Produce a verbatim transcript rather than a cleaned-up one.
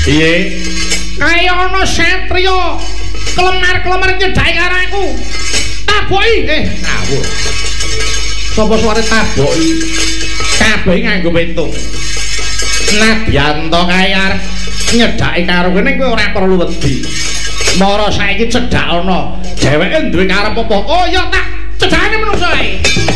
Piye? Kaya ana satriya kelemar-kelemar nyedhaki karo aku. Taboki eh ngawur. Sapa suare taboki? Kabeh nganggo pentung. Nadyan to kae arep nyedhaki karo kene kowe ora perlu wedi. Mara saiki cedhak ana. Dheweke duwe karep apa? Oh ya tak cedhakne menungso ae.